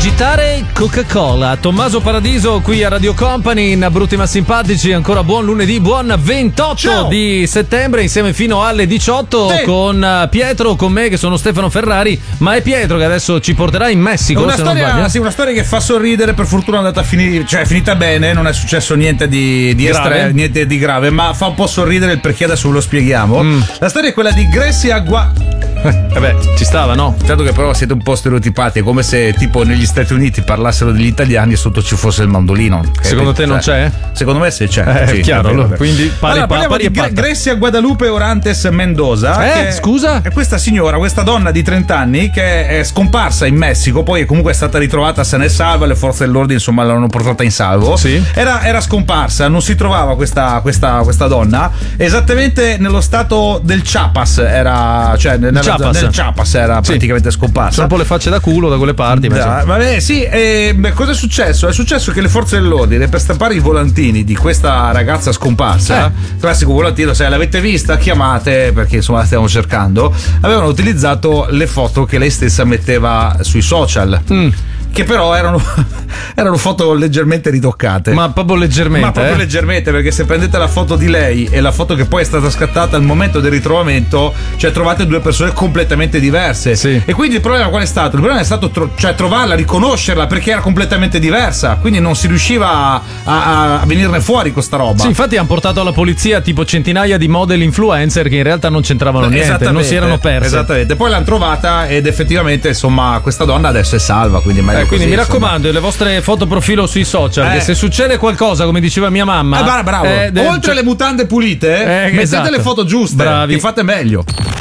agitare Coca-Cola. Tommaso Paradiso qui a Radio Company in Brutti ma Simpatici. Ancora buon lunedì, buon 28 Ciao. di settembre, insieme fino alle 18 sì. con Pietro, con me che sono Stefano Ferrari, ma è Pietro che adesso ci porterà in Messico. Una se non sbaglio. storia, sì, una storia che fa sorridere, per fortuna è andata a finire, cioè è finita bene, non è successo niente di Grave. niente di grave, ma fa un po' sorridere il perché, adesso ve lo spieghiamo. La storia è quella di Grecia Vabbè, ci stava, no? Certo che però siete un po' stereotipati, è come se tipo negli Stati Uniti parlassero degli italiani e sotto ci fosse il mandolino. Secondo te non c'è? Secondo me sì c'è. Sì, chiaro, vabbè, vabbè. quindi Parliamo di Grecia Guadalupe Orantes Mendoza. Scusa? È questa signora, questa donna di 30 anni che è scomparsa in Messico, poi comunque è stata ritrovata sana e salva, le forze dell'ordine insomma l'hanno portata in salvo. Sì. Era scomparsa, non si trovava questa donna, esattamente nello stato del Chiapas, era, cioè nel Chiapas era praticamente scomparsa. Sono un po' le facce da culo da quelle parti. Vabbè, sì, cosa è successo? È successo che le forze dell'ordine, per stampare i volantini di questa ragazza scomparsa, classico volantino, se l'avete vista chiamate perché insomma la stiamo cercando, avevano utilizzato le foto che lei stessa metteva sui social. Che però erano foto leggermente ritoccate. Ma proprio leggermente. Perché se prendete la foto di lei e la foto che poi è stata scattata al momento del ritrovamento, cioè trovate due persone completamente diverse. Sì. E quindi il problema qual è stato? Il problema è stato trovarla, riconoscerla, perché era completamente diversa, quindi non si riusciva a venirne fuori con sta roba. Sì, infatti hanno portato alla polizia tipo centinaia di model influencer che in realtà non c'entravano niente, non si erano perse. Esattamente, poi l'hanno trovata ed effettivamente insomma questa donna adesso è salva, quindi meglio quindi così, mi raccomando, le vostre foto profilo sui social, che se succede qualcosa, come diceva mia mamma, bravo. Oltre alle mutande pulite, mettete esatto. le foto giuste, Bravi. che fate meglio.